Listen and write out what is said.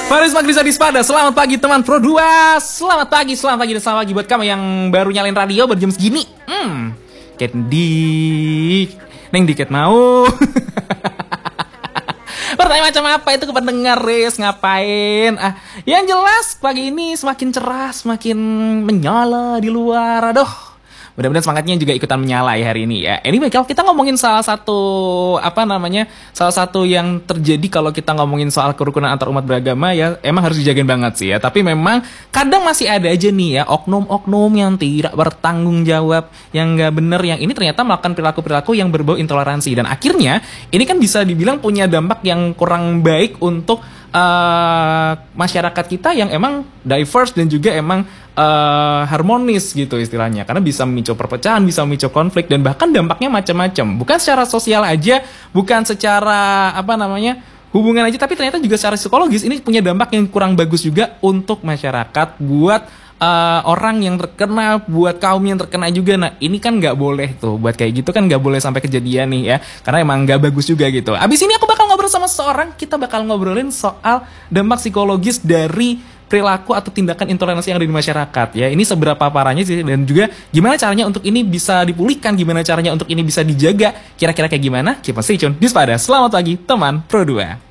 Faris Magrisa Dispada, selamat pagi teman Pro 2. Selamat pagi dan selamat pagi buat kamu yang baru nyalain radio berjam segini. Ket di Neng diket mau. Pertanyaan macam apa itu ke pendengar, Riz? Ngapain? Yang jelas pagi ini semakin cerah, semakin menyala di luar. Aduh, mudah-mudahan semangatnya juga ikutan menyala ya hari ini ya. Anyway, kalau kita ngomongin salah satu salah satu yang terjadi kalau kita ngomongin soal kerukunan antar umat beragama ya, emang harus dijagain banget sih ya. Tapi memang kadang masih ada aja nih ya oknum-oknum yang tidak bertanggung jawab, yang nggak bener, yang ini ternyata melakukan perilaku-perilaku yang berbau intoleransi, dan akhirnya ini kan bisa dibilang punya dampak yang kurang baik untuk masyarakat kita yang emang diverse dan juga emang harmonis gitu istilahnya, karena bisa memicu perpecahan, bisa memicu konflik, dan bahkan dampaknya macam-macam, bukan secara sosial aja, bukan secara hubungan aja, tapi ternyata juga secara psikologis ini punya dampak yang kurang bagus juga untuk masyarakat, buat orang yang terkena, buat kaum yang terkena juga. Nah ini kan nggak boleh tuh, buat kayak gitu kan nggak boleh sampai kejadian nih ya, karena emang nggak bagus juga gitu. Abis ini aku bakal ngobrol sama seseorang, kita bakal ngobrolin soal dampak psikologis dari perilaku atau tindakan intoleransi yang ada di masyarakat ya. Ini seberapa parahnya sih, dan juga gimana caranya untuk ini bisa dipulihkan, gimana caranya untuk ini bisa dijaga, kira-kira kayak gimana? Keep on stay tune. Dispada, selamat pagi teman Pro 2.